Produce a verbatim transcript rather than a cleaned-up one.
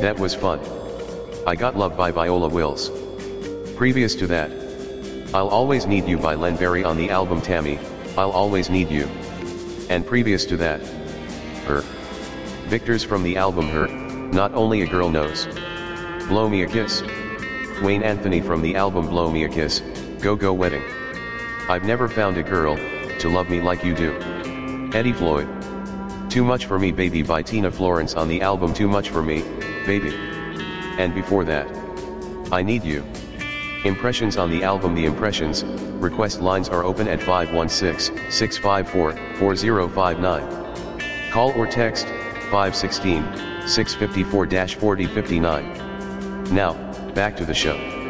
That was fun. I got Love by Viola Wills. Previous to that, I'll Always Need You by Len Berry on the album Tammy, I'll Always Need You. And previous to that, Her. Victors from the album Her, Not Only a Girl Knows. Blow Me a Kiss. Wayne Anthony from the album Blow Me a Kiss, Go Go Wedding. I've Never Found a Girl to Love Me Like You Do. Eddie Floyd. Too Much for Me Baby by Tina Florence on the album Too Much for Me, Baby. And before that, I Need You. Impressions on the album The Impressions. Request lines are open at five one six, six five four, four zero five nine. Call or text five one six, six five four, four zero five nine. Now, back to the show.